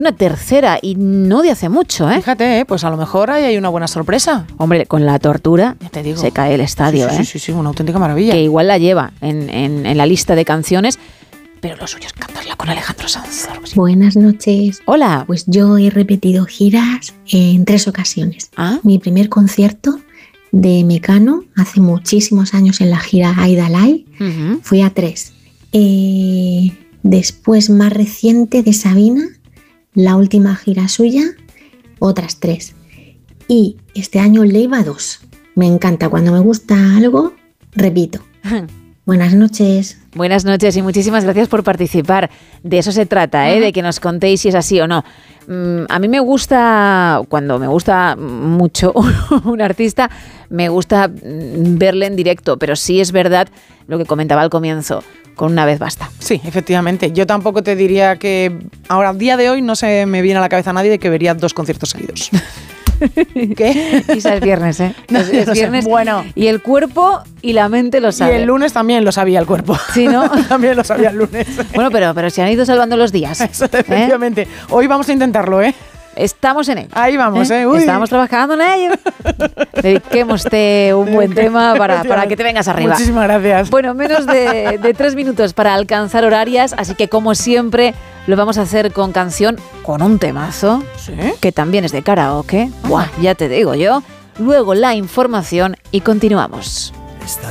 una tercera y no de hace mucho, ¿eh? Fíjate, pues a lo mejor ahí hay una buena sorpresa. Hombre, con la tortura Ya te digo. se cae el estadio, Sí, una auténtica maravilla. Que igual la lleva en la lista de canciones, pero lo suyo es cantarla con Alejandro Sanz. Sí. Buenas noches. Hola. Pues yo he repetido giras en 3 ocasiones. ¿Ah? Mi primer concierto de Mecano hace muchísimos años en la gira Aida Live, fui a 3. Después, más reciente, de Sabina, la última gira suya, otras 3. Y este año le iba a 2. Me encanta, cuando me gusta algo, repito. Buenas noches. Buenas noches y muchísimas gracias por participar. De eso se trata, de que nos contéis si es así o no. A mí me gusta, cuando me gusta mucho un artista, me gusta verle en directo, pero sí es verdad lo que comentaba al comienzo, con una vez basta. Sí, efectivamente. Yo tampoco te diría que ahora, al día de hoy, no se me viene a la cabeza a nadie de que vería 2 conciertos seguidos. ¿Qué? Quizás es viernes, ¿eh? No, es no sé. viernes. Bueno. Y el cuerpo y la mente lo saben. Y el lunes también lo sabía el cuerpo. Sí, ¿no? También lo sabía el lunes. Bueno, pero se han ido salvando los días. Eso, efectivamente. Hoy vamos a intentarlo, ¿eh? Estamos en ello. Ahí vamos, ¿eh? Uy. Estamos trabajando en ello. Dediquémoste un buen tema para que te vengas arriba. Muchísimas gracias. Bueno, menos de 3 minutos para alcanzar horarias, así que como siempre lo vamos a hacer con canción, con un temazo, ¿Sí? Que también es de karaoke. Buah, ya te digo yo. Luego la información y continuamos.